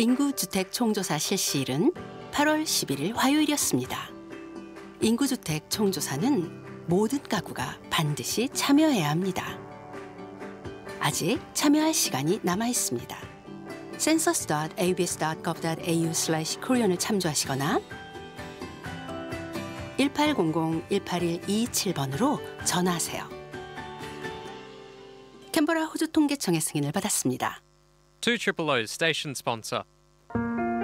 인구주택 총조사 실시일은 8월 11일 화요일이었습니다. 인구주택 총조사는 모든 가구가 반드시 참여해야 합니다. 아직 참여할 시간이 남아 있습니다. census.abs.gov.au/korean을 참조하시거나 1800-181-227번으로 전화하세요. 캔버라 호주 통계청의 승인을 받았습니다. 200 station sponsor.